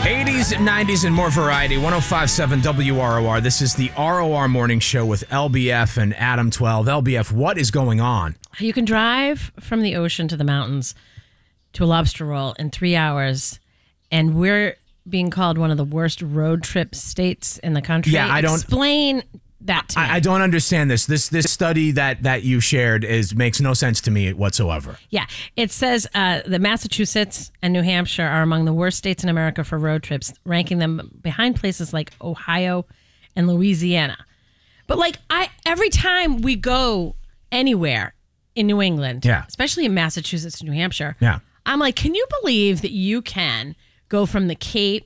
80s, 90s, and more variety. 105.7 WROR. This is the ROR Morning Show with LBF and Adam 12. LBF, what is going on? You can drive from the ocean to the mountains to a lobster roll in 3 hours, and we're being called one of the worst road trip states in the country. Yeah, I don't explain that to me. I don't understand this. This study that you shared makes no sense to me whatsoever. Yeah, it says that Massachusetts and New Hampshire are among the worst states in America for road trips, ranking them behind places like Ohio and Louisiana. But every time we go anywhere in New England, especially in Massachusetts and New Hampshire, I'm like, can you believe that you can go from the Cape,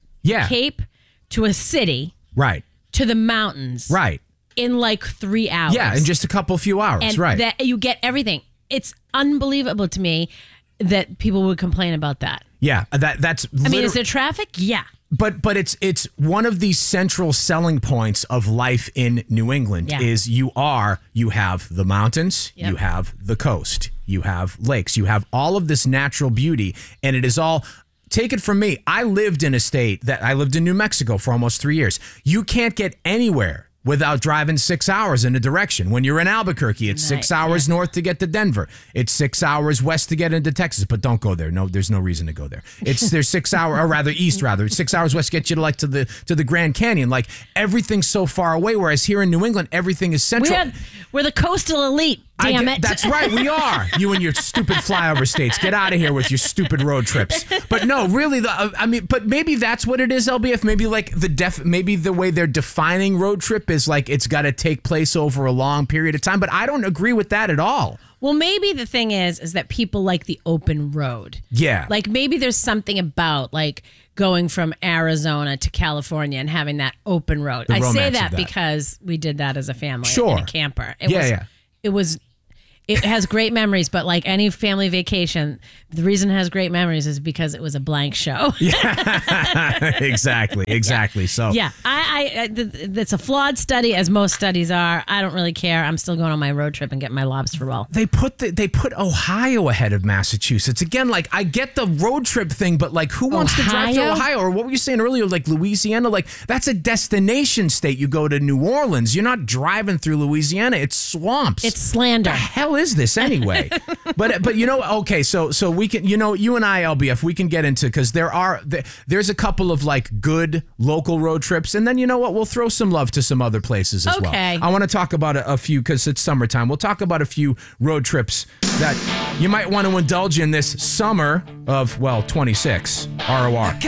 Cape to a city, right, to the mountains, right, in 3 hours? Yeah, in just a few hours, and right. That you get everything. It's unbelievable to me that people would complain about that. Yeah, that's. I mean, is there traffic? Yeah. But it's one of the central selling points of life in New England is you have the mountains, you have the coast, you have lakes, you have all of this natural beauty, and it is all. Take it from me. I lived in New Mexico for almost 3 years. You can't get anywhere without driving 6 hours in a direction. When you're in Albuquerque, it's 6 hours north to get to Denver. It's 6 hours west to get into Texas, but don't go there. No, there's no reason to go there. There's 6 hours, or rather east, 6 hours west get you to the Grand Canyon. Everything's so far away, whereas here in New England, everything is central. We're the coastal elite. Damn it. That's right, we are. You and your stupid flyover states. Get out of here with your stupid road trips. But no, really, but maybe that's what it is, LBF. Maybe maybe the way they're defining road trip is it's got to take place over a long period of time. But I don't agree with that at all. Well, maybe the thing is that people like the open road. Yeah. Maybe there's something about going from Arizona to California and having that open road. I say that because we did that as a family in a camper. It has great memories, but like any family vacation, the reason it has great memories is because it was a blank show. Yeah, exactly. So yeah, it's a flawed study, as most studies are. I don't really care. I'm still going on my road trip and getting my lobster roll. They put Ohio ahead of Massachusetts again. I get the road trip thing, but who wants to drive to Ohio? Or what were you saying earlier? Louisiana, that's a destination state. You go to New Orleans, you're not driving through Louisiana. It's swamps. It's slander. The hell is this anyway? but okay, so we can, you and I, LBF, we can get into, because there's a couple of good local road trips, and then you know what, we'll throw some love to some other places as well. I want to talk about a few, because it's summertime. We'll talk about a few road trips that you might want to indulge in this summer of 26 ROR.